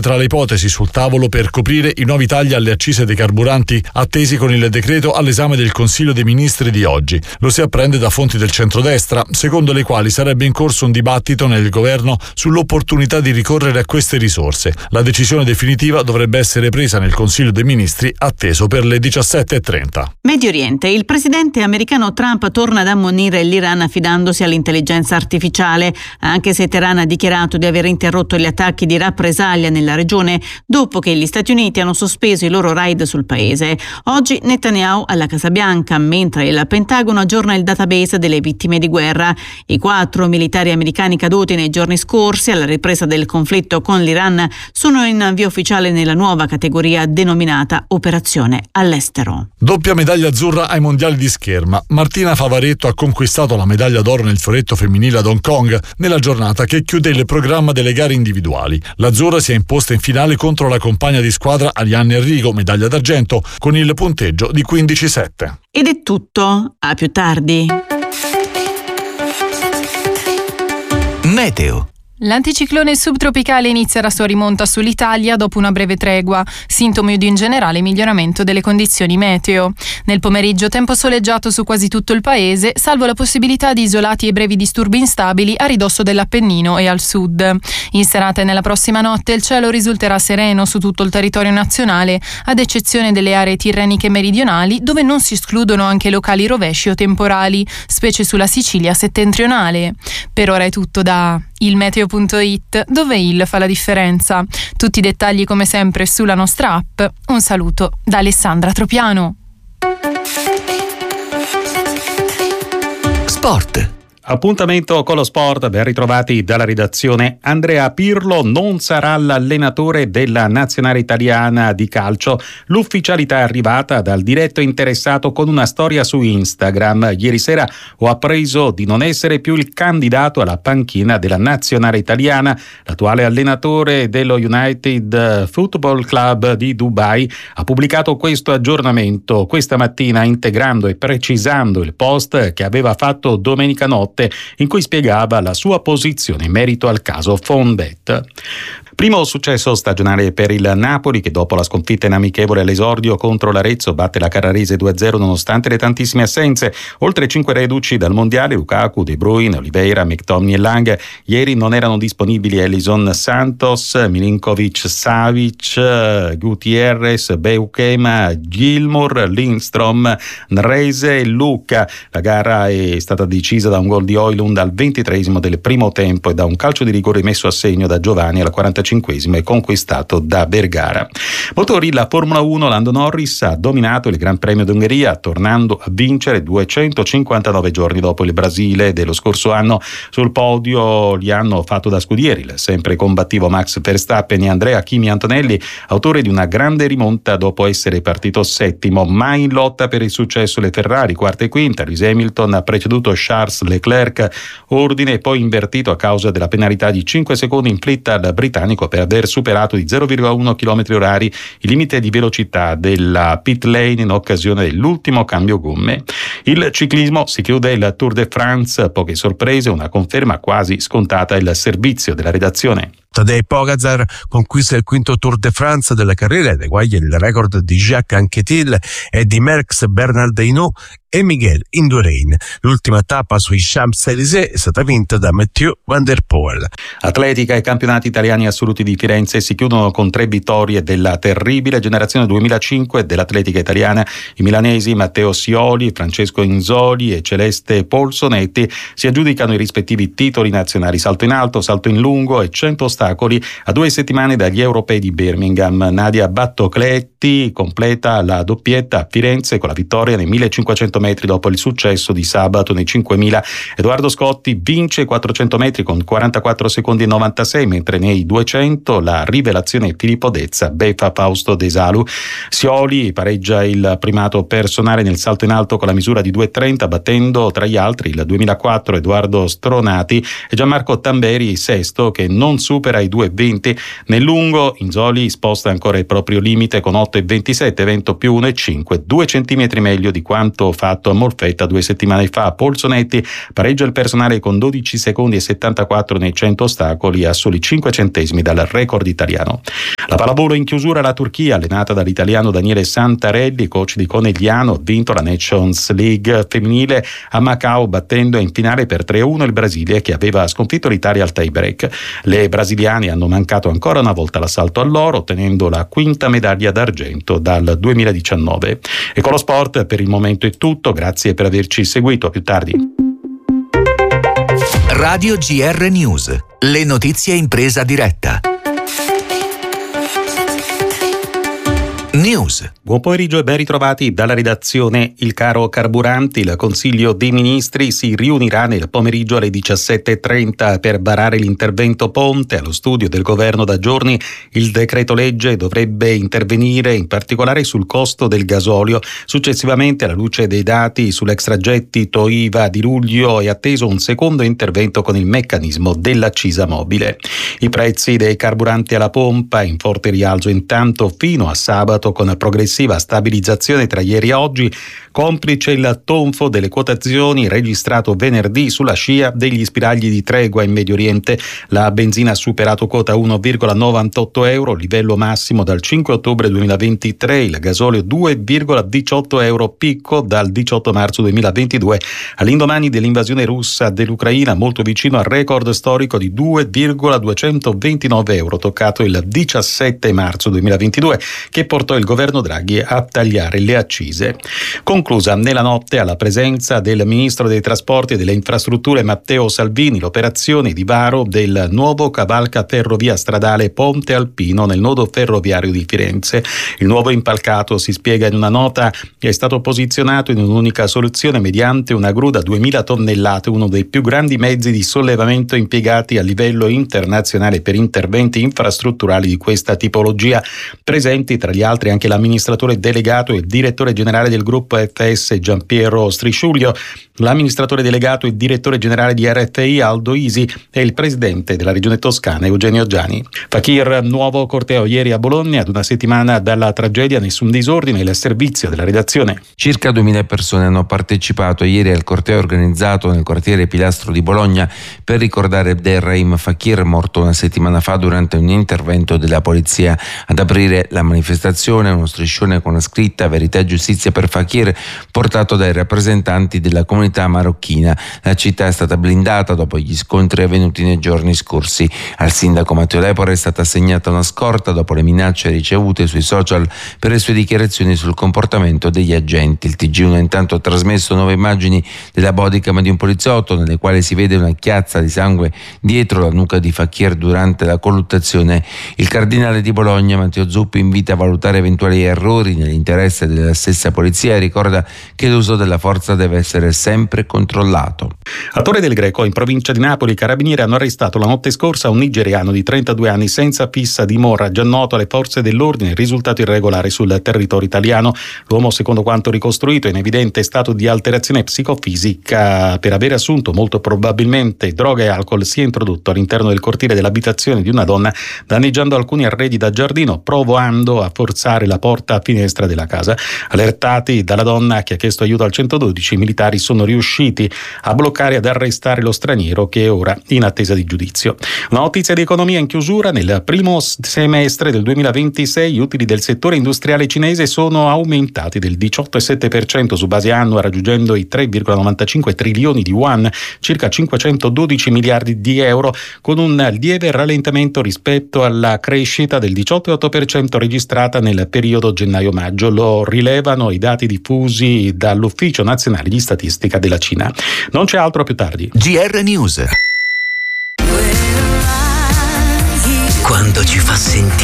tra le ipotesi sul tavolo per coprire i nuovi tagli alle accise dei carburanti attesi con il decreto all'esame del Consiglio dei Ministri di oggi. Lo si apprende da fonti del centrodestra, secondo le quali sarebbe in corso un dibattito nel governo sull'opportunità di ricorrere a queste risorse. La decisione definitiva dovrebbe essere presa nel Consiglio dei Ministri, atteso per le 17:30. Medio Oriente. Il presidente americano Trump torna ad ammonire l'Iran affidandosi all'intelligenza artificiale, anche se Teheran ha dichiarato di aver interrotto gli attacchi di rappresaglia nella regione dopo che gli Stati Uniti hanno sospeso i loro raid sul paese. Oggi Netanyahu alla Casa Bianca, mentre il Pentagono aggiorna il database delle vittime di guerra. I 4 militari americani caduti nei giorni scorsi alla ripresa del conflitto con l'Iran sono in via ufficiale nella nuova categoria denominata Operazione all'estero. Doppia medaglia azzurra ai mondiali di scherma. Martina Favaretto ha conquistato la medaglia d'oro nel fioretto femminile ad Hong Kong nella giornata che chiude il programma delle gare individuali. L'azzurra si è imposta in finale contro la compagna di squadra Arianne Enrico, medaglia d'argento, con il punteggio di 15-7. Ed è tutto, a più tardi. Meteo. L'anticiclone subtropicale inizia la sua rimonta sull'Italia dopo una breve tregua, sintomo di un generale miglioramento delle condizioni meteo. Nel pomeriggio tempo soleggiato su quasi tutto il paese, salvo la possibilità di isolati e brevi disturbi instabili a ridosso dell'Appennino e al sud. In serata e nella prossima notte il cielo risulterà sereno su tutto il territorio nazionale, ad eccezione delle aree tirreniche meridionali, dove non si escludono anche locali rovesci o temporali, specie sulla Sicilia settentrionale. Per ora è tutto da ilmeteo.it, dove il fa la differenza. Tutti i dettagli come sempre sulla nostra app. Un saluto da Alessandra Tropiano. Sport. Appuntamento con lo sport, ben ritrovati dalla redazione. Andrea Pirlo non sarà l'allenatore della nazionale italiana di calcio. L'ufficialità è arrivata dal diretto interessato con una storia su Instagram. Ieri sera ho appreso di non essere più il candidato alla panchina della nazionale italiana. L'attuale allenatore dello United Football Club di Dubai ha pubblicato questo aggiornamento questa mattina, integrando e precisando il post che aveva fatto domenica notte, in cui spiegava la sua posizione in merito al caso Fonbet. Primo successo stagionale per il Napoli, che dopo la sconfitta in amichevole all'esordio contro l'Arezzo batte la Carrarese 2-0 nonostante le tantissime assenze. Oltre 5 reduci dal mondiale, Lukaku, De Bruyne, Oliveira, McTominay e Lang. Ieri non erano disponibili Ellison Santos, Milinkovic Savic, Gutierrez, Beukema, Gilmour, Lindstrom, Nrese e Lucca. La gara è stata decisa da un gol di Højlund al 23esimo del primo tempo e da un calcio di rigore messo a segno da Giovanni alla 45esimo e conquistato da Vergara. Motori, la Formula 1, Lando Norris ha dominato il Gran Premio d'Ungheria, tornando a vincere 259 giorni dopo il Brasile dello scorso anno. Sul podio gli hanno fatto da scudieri il sempre combattivo Max Verstappen e Andrea Kimi Antonelli, autore di una grande rimonta dopo essere partito settimo, ma in lotta per il successo le Ferrari, quarta e quinta. Lewis Hamilton ha preceduto Charles Leclerc, ordine poi invertito a causa della penalità di 5 secondi inflitta al britannico per aver superato di 0,1 km/h il limite di velocità della pit lane in occasione dell'ultimo cambio gomme. Il ciclismo, si chiude il Tour de France, poche sorprese, una conferma quasi scontata, il servizio della redazione. Tadej Pogačar conquista il quinto Tour de France della carriera ed eguaglia il record di Jacques Anquetil e di Merckx Bernard Hinault e Miguel Indurain. L'ultima tappa sui Champs-Élysées è stata vinta da Mathieu Van der Poel. Atletica e campionati italiani assoluti di Firenze si chiudono con 3 vittorie della terribile generazione 2005 dell'atletica italiana. I milanesi Matteo Sioli, Francesco Inzoli e Celeste Polsonetti si aggiudicano i rispettivi titoli nazionali: salto in alto, salto in lungo e 100 ostacoli a 2 settimane dagli europei di Birmingham. Nadia Battocletti completa la doppietta a Firenze con la vittoria nei 1500 metri dopo il successo di sabato nei 5000. Edoardo Scotti vince 400 metri con 44 secondi e 96, mentre nei 200 la rivelazione Filippo Dezza beffa Fausto De Salu. Sioli pareggia il primato personale nel salto in alto con la misura di 2,30, battendo tra gli altri il 2004 Edoardo Stronati e Gianmarco Tamberi, sesto, che non supera i 2,20. Nel lungo Inzoli sposta ancora il proprio limite con 8,27, evento più 1,5, 2 centimetri meglio di quanto fatto a Molfetta 2 settimane fa. Polsonetti pareggia il personale con 12 secondi e 74 nei 100 ostacoli, a soli 5 centesimi dal record italiano. La pallavolo in chiusura, la Turchia, allenata dall'italiano Daniele Santarelli, coach di Conegliano, ha vinto la Nations League femminile a Macao, battendo in finale per 3-1 il Brasile, che aveva sconfitto l'Italia al tie break. Le brasiliane hanno mancato ancora una volta l'assalto all'oro, ottenendo la quinta medaglia d'argento dal 2019. E con lo sport per il momento è tutto, grazie per averci seguito, a più tardi. Radio GR News, le notizie in presa diretta. News. Buon pomeriggio e ben ritrovati dalla redazione. Il caro carburanti, il Consiglio dei Ministri si riunirà nel pomeriggio alle 17.30 per varare l'intervento ponte. Allo studio del governo da giorni il decreto legge dovrebbe intervenire in particolare sul costo del gasolio. Successivamente, alla luce dei dati sull'extragettito IVA di luglio, è atteso un secondo intervento con il meccanismo dell'accisa mobile. I prezzi dei carburanti alla pompa in forte rialzo intanto fino a sabato, con progressiva stabilizzazione tra ieri e oggi, complice il tonfo delle quotazioni registrato venerdì sulla scia degli spiragli di tregua in Medio Oriente. La benzina ha superato quota 1,98 euro, livello massimo dal 5 ottobre 2023, il gasolio 2,18 euro, picco dal 18 marzo 2022, all'indomani dell'invasione russa dell'Ucraina, molto vicino al record storico di 2,229 euro, toccato il 17 marzo 2022, che portò il governo Draghi a tagliare le accise. Conclusa nella notte, alla presenza del ministro dei trasporti e delle infrastrutture Matteo Salvini, l'operazione di varo del nuovo cavalca ferrovia stradale Ponte Alpino nel nodo ferroviario di Firenze. Il nuovo impalcato, si spiega in una nota, è stato posizionato in un'unica soluzione mediante una gru da 2000 tonnellate, uno dei più grandi mezzi di sollevamento impiegati a livello internazionale per interventi infrastrutturali di questa tipologia. Presenti tra gli altri anche l'amministratore delegato e il direttore generale del gruppo FS Giampiero Strisciuglio, l'amministratore delegato e direttore generale di RFI Aldo Isi e il presidente della regione toscana Eugenio Giani. Fakir, nuovo corteo ieri a Bologna, ad una settimana dalla tragedia nessun disordine, il servizio della redazione. Circa 2000 persone hanno partecipato ieri al corteo organizzato nel quartiere Pilastro di Bologna per ricordare Abdelrahim Fakir, morto una settimana fa durante un intervento della polizia. Ad aprire la manifestazione uno striscione con la scritta "Verità e giustizia per Fakir", portato dai rappresentanti della comunità marocchina. La città è stata blindata dopo gli scontri avvenuti nei giorni scorsi. Al sindaco Matteo Lepore è stata assegnata una scorta dopo le minacce ricevute sui social per le sue dichiarazioni sul comportamento degli agenti. Il TG1 ha intanto trasmesso nuove immagini della bodycam di un poliziotto, nelle quali si vede una chiazza di sangue dietro la nuca di Fakir durante la colluttazione. Il cardinale di Bologna Matteo Zuppi invita a valutare eventuali errori nell'interesse della stessa polizia e ricorda che l'uso della forza deve essere sempre controllato. A Torre del Greco, in provincia di Napoli, i carabinieri hanno arrestato la notte scorsa un nigeriano di 32 anni senza fissa dimora, già noto alle forze dell'ordine, risultato irregolare sul territorio italiano. L'uomo, secondo quanto ricostruito, è in evidente stato di alterazione psicofisica per aver assunto molto probabilmente droga e alcol. Si è introdotto all'interno del cortile dell'abitazione di una donna, danneggiando alcuni arredi da giardino, provando a forzare la porta a finestra della casa. Allertati dalla donna, che ha chiesto aiuto al 112, i militari sono riusciti a bloccare e ad arrestare lo straniero, che è ora in attesa di giudizio. Una notizia di economia in chiusura: nel primo semestre del 2026 gli utili del settore industriale cinese sono aumentati del 18,7% su base annua, raggiungendo i 3,95 trilioni di yuan, circa 512 miliardi di euro, con un lieve rallentamento rispetto alla crescita del 18,8% registrata nel periodo gennaio-maggio. Lo rilevano i dati diffusi dall'Ufficio Nazionale di Statistica della Cina. Non c'è altro, a più tardi. GR News.